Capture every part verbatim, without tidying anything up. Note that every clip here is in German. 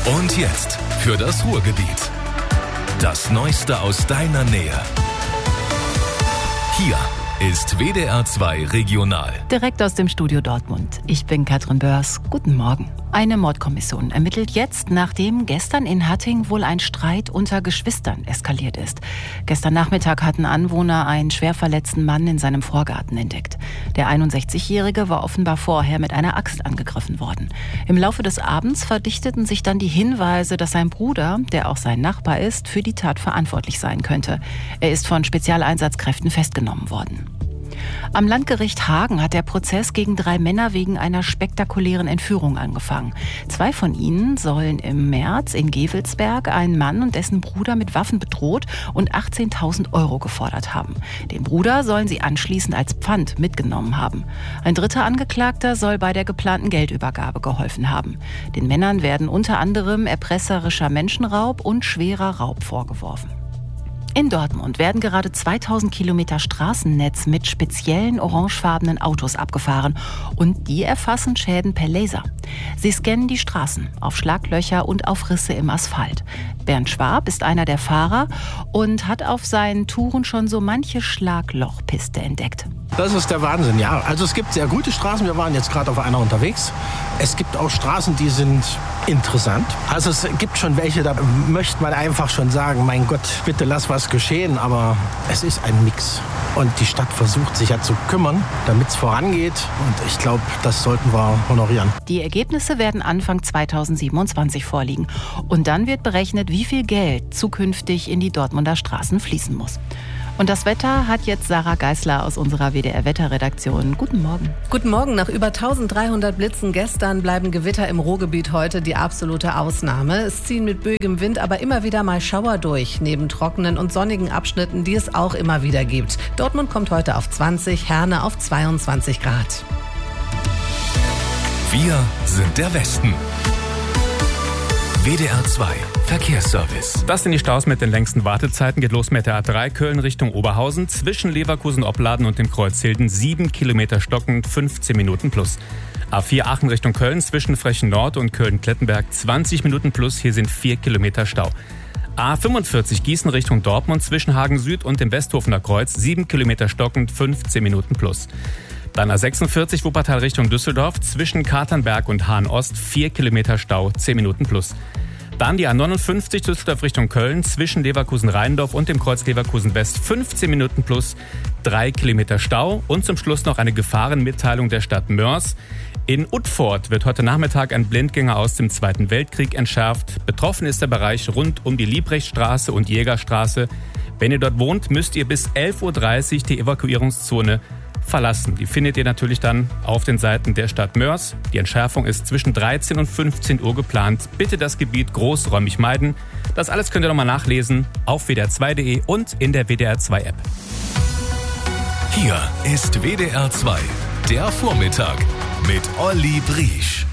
Und jetzt für das Ruhrgebiet. Das Neueste aus deiner Nähe. Hier ist W D R zwei Regional. Direkt aus dem Studio Dortmund. Ich bin Katrin Börs. Guten Morgen. Eine Mordkommission ermittelt jetzt, nachdem gestern in Hatting wohl ein Streit unter Geschwistern eskaliert ist. Gestern Nachmittag hatten Anwohner einen schwer verletzten Mann in seinem Vorgarten entdeckt. Der einundsechzigjährige war offenbar vorher mit einer Axt angegriffen worden. Im Laufe des Abends verdichteten sich dann die Hinweise, dass sein Bruder, der auch sein Nachbar ist, für die Tat verantwortlich sein könnte. Er ist von Spezialeinsatzkräften festgenommen worden. Am Landgericht Hagen hat der Prozess gegen drei Männer wegen einer spektakulären Entführung angefangen. Zwei von ihnen sollen im März in Gevelsberg einen Mann und dessen Bruder mit Waffen bedroht und achtzehntausend Euro gefordert haben. Den Bruder sollen sie anschließend als Pfand mitgenommen haben. Ein dritter Angeklagter soll bei der geplanten Geldübergabe geholfen haben. Den Männern werden unter anderem erpresserischer Menschenraub und schwerer Raub vorgeworfen. In Dortmund werden gerade zweitausend Kilometer Straßennetz mit speziellen orangefarbenen Autos abgefahren und die erfassen Schäden per Laser. Sie scannen die Straßen auf Schlaglöcher und auf Risse im Asphalt. Bernd Schwab ist einer der Fahrer und hat auf seinen Touren schon so manche Schlaglochpiste entdeckt. Das ist der Wahnsinn, ja. Also es gibt sehr gute Straßen, wir waren jetzt gerade auf einer unterwegs. Es gibt auch Straßen, die sind interessant. Also es gibt schon welche, da möchte man einfach schon sagen, mein Gott, bitte lass was geschehen. Aber es ist ein Mix. Und die Stadt versucht sich ja zu kümmern, damit es vorangeht. Und ich glaube, das sollten wir honorieren. Die Ergebnisse werden Anfang zweitausendsiebenundzwanzig vorliegen. Und dann wird berechnet, wie viel Geld zukünftig in die Dortmunder Straßen fließen muss. Und das Wetter hat jetzt Sarah Geisler aus unserer W D R-Wetterredaktion. Guten Morgen. Guten Morgen. Nach über dreizehnhundert Blitzen gestern bleiben Gewitter im Ruhrgebiet heute die absolute Ausnahme. Es ziehen mit böigem Wind aber immer wieder mal Schauer durch, neben trockenen und sonnigen Abschnitten, die es auch immer wieder gibt. Dortmund kommt heute auf zwanzig, Herne auf zweiundzwanzig Grad. Wir sind der Westen. W D R zwei Verkehrsservice. Das sind die Staus mit den längsten Wartezeiten. Geht los mit der A drei Köln Richtung Oberhausen. Zwischen Leverkusen-Opladen und dem Kreuz Hilden sieben Kilometer stockend, fünfzehn Minuten plus. A vier Aachen Richtung Köln zwischen Frechen Nord und Köln-Klettenberg zwanzig Minuten plus. Hier sind vier Kilometer Stau. A fünfundvierzig Gießen Richtung Dortmund zwischen Hagen Süd und dem Westhofener Kreuz sieben Kilometer stockend, fünfzehn Minuten plus. Dann A sechsundvierzig Wuppertal Richtung Düsseldorf zwischen Katernberg und Hahn-Ost vier Kilometer Stau, zehn Minuten plus. Dann die A neunundfünfzig Düsseldorf Richtung Köln zwischen Leverkusen-Rheindorf und dem Kreuz Leverkusen-West fünfzehn Minuten plus, drei Kilometer Stau. Und zum Schluss noch eine Gefahrenmitteilung der Stadt Mörs. In Utford wird heute Nachmittag ein Blindgänger aus dem Zweiten Weltkrieg entschärft. Betroffen ist der Bereich rund um die Liebrechtstraße und Jägerstraße. Wenn ihr dort wohnt, müsst ihr bis elf Uhr dreißig die Evakuierungszone verlassen. Die findet ihr natürlich dann auf den Seiten der Stadt Mörs. Die Entschärfung ist zwischen dreizehn und fünfzehn Uhr geplant. Bitte das Gebiet großräumig meiden. Das alles könnt ihr nochmal nachlesen auf W D R zwei Punkt de und in der W D R zwei App. Hier ist W D R zwei, der Vormittag mit Olli Briesch.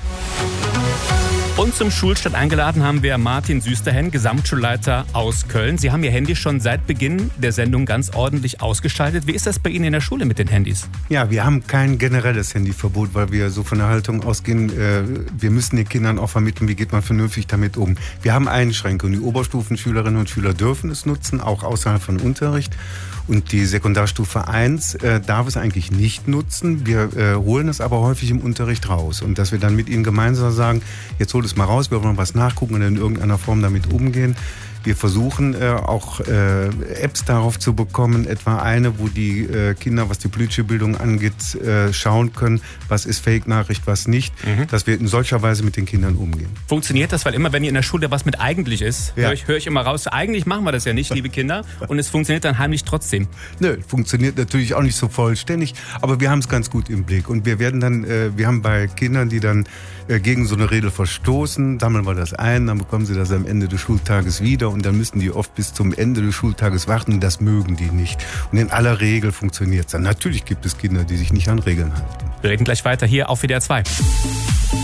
Und zum Schulstart eingeladen haben wir Martin Süsterhen, Gesamtschulleiter aus Köln. Sie haben Ihr Handy schon seit Beginn der Sendung ganz ordentlich ausgeschaltet. Wie ist das bei Ihnen in der Schule mit den Handys? Ja, wir haben kein generelles Handyverbot, weil wir so von der Haltung ausgehen, äh, wir müssen den Kindern auch vermitteln, wie geht man vernünftig damit um. Wir haben Einschränkungen. Die Oberstufenschülerinnen und Schüler dürfen es nutzen, auch außerhalb von Unterricht. Und die Sekundarstufe eins äh, darf es eigentlich nicht nutzen. Wir äh, holen es aber häufig im Unterricht raus. Und dass wir dann mit ihnen gemeinsam sagen, jetzt holt es mal raus, wir wollen was nachgucken und in irgendeiner Form damit umgehen. Wir versuchen äh, auch äh, Apps darauf zu bekommen, etwa eine, wo die äh, Kinder, was die politische Bildung angeht, äh, schauen können, was ist Fake-Nachricht, was nicht, mhm. dass wir in solcher Weise mit den Kindern umgehen. Funktioniert das? Weil immer, wenn ihr in der Schule was mit eigentlich ist, ja. höre ich, hör ich immer raus, eigentlich machen wir das ja nicht, liebe Kinder, und es funktioniert dann heimlich trotzdem. Nö, funktioniert natürlich auch nicht so vollständig, aber wir haben es ganz gut im Blick. Und wir werden dann, äh, wir haben bei Kindern, die dann äh, gegen so eine Regel verstoßen, sammeln wir das ein, dann bekommen sie das am Ende des Schultages wieder und dann müssen die oft bis zum Ende des Schultages warten und das mögen die nicht. Und in aller Regel funktioniert es dann. Natürlich gibt es Kinder, die sich nicht an Regeln halten. Wir reden gleich weiter hier auf W D R zwei.